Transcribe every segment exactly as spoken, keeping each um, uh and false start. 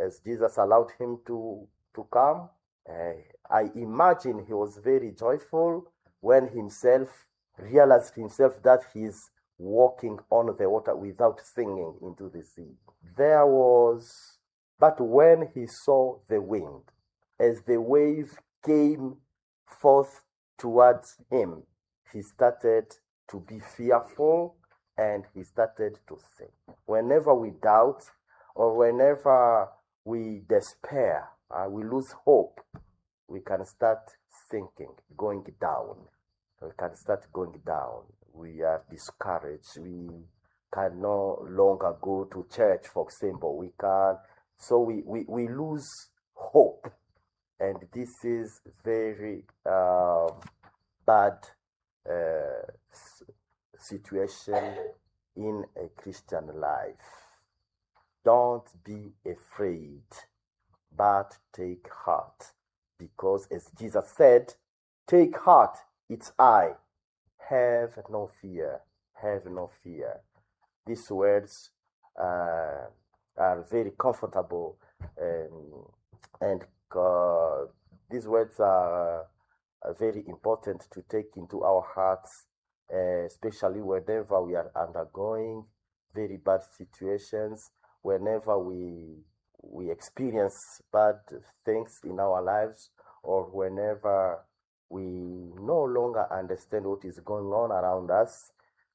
as Jesus allowed him to, to come, uh, I imagine he was very joyful when himself realized himself that he's walking on the water without sinking into the sea. There was, but when he saw the wind, as the wave came forth towards him, he started to be fearful and he started to sink. Whenever we doubt or whenever we despair, uh, we lose hope, we can start sinking, going down. We can start going down. We are discouraged. We can no longer go to church, for example. We can, so we, we, we lose hope. And this is very uh, bad uh, situation in a Christian life. Don't be afraid, but take heart. Because as Jesus said, take heart, it's I. Have no fear, have no fear. These words uh, are very comfortable, um, and uh, these words are, are very important to take into our hearts, uh, especially whenever we are undergoing very bad situations, whenever we we experience bad things in our lives, or whenever we no longer understand what is going on around us.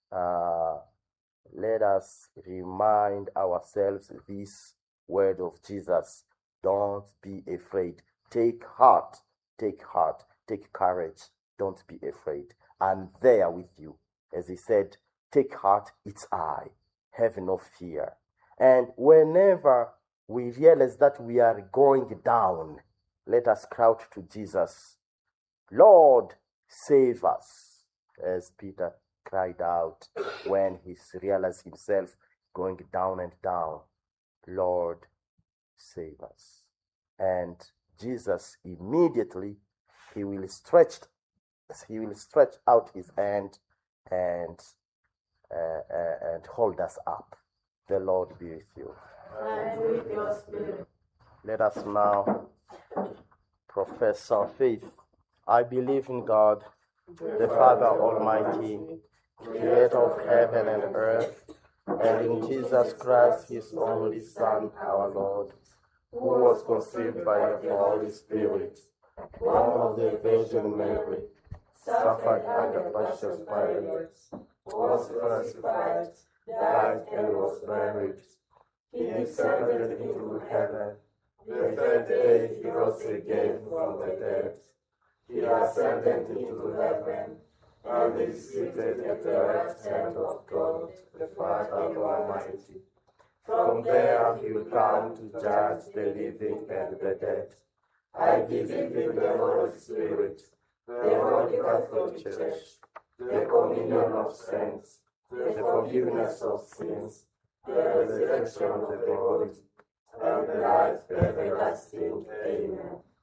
Uh, let us remind ourselves this word of Jesus. Don't be afraid. Take heart. Take heart. Take courage. Don't be afraid. I'm there with you. As he said, take heart, it's I. Have no fear. And whenever we realize that we are going down, let us cry to Jesus. Lord, save us, as Peter cried out when he realized himself going down and down. Lord, save us. And Jesus immediately, he will stretch, he will stretch out his hand and uh, uh, and hold us up. The Lord be with you. And with your spirit. Let us now profess our faith. I believe in God, the Father Almighty, creator of heaven and earth, and in Jesus Christ, his only Son, our Lord, who was conceived by the Holy Spirit, born of the Virgin Mary, suffered under Pontius Pilate, was crucified, died, and was buried. He descended into heaven. The third day he rose again from the dead. He ascended into heaven, and is seated at the right hand of God, the Father Almighty. From there he will come to judge the living and the dead. I believe in the Holy Spirit, the Holy Catholic Church, the communion of saints, the forgiveness of sins, the resurrection of the body, and the life everlasting. Amen.